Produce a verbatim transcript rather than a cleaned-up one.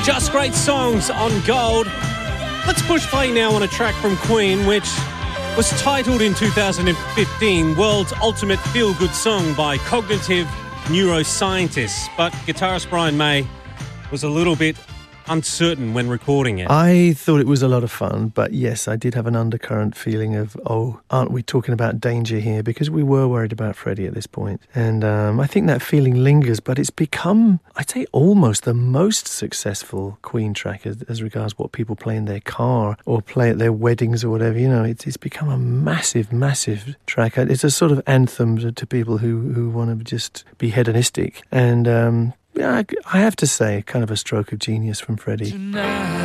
Just great songs on Gold. Let's push play now on a track from Queen, which was titled in two thousand fifteen World's Ultimate Feel-Good Song by cognitive neuroscientists. But guitarist Brian May was a little bit uncertain when recording it. I thought it was a lot of fun, but yes, I did have an undercurrent feeling of, oh, aren't we talking about danger here? Because we were worried about Freddie at this point. And um, I think that feeling lingers, but it's become, I'd say, almost the most successful Queen track as, as regards what people play in their car or play at their weddings or whatever. You know, it's, it's become a massive, massive track. It's a sort of anthem to people who, who want to just be hedonistic. And um, yeah, I have to say, kind of a stroke of genius from Freddie. Tonight.